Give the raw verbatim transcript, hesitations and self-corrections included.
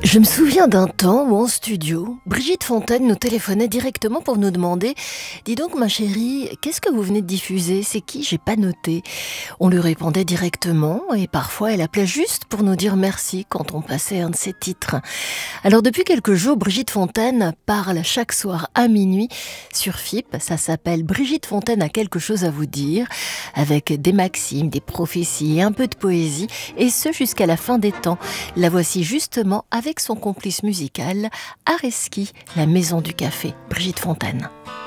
Je me souviens d'un temps où en studio, Brigitte Fontaine nous téléphonait directement pour nous demander « Dis donc ma chérie, qu'est-ce que vous venez de diffuser? C'est qui? J'ai pas noté. » On lui répondait directement et parfois elle appelait juste pour nous dire merci quand on passait un de ses titres. Alors depuis quelques jours, Brigitte Fontaine parle chaque soir à minuit sur F I P. Ça s'appelle « Brigitte Fontaine a quelque chose à vous dire » avec des maximes, des prophéties et un peu de poésie et ce jusqu'à la fin des temps. La voici justement avec son complice musical, Areski, la maison du café, Brigitte Fontaine.